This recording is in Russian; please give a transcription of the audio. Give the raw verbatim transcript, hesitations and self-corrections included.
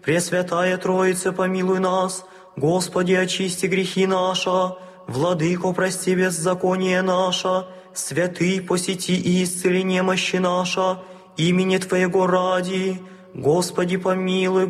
Пресвятая Троица, помилуй нас. Господи, очисти грехи наши. Владыко, прости беззаконие наше. Святый, посети и исцели немощи наша. Имени Твоего ради. Господи, помилуй.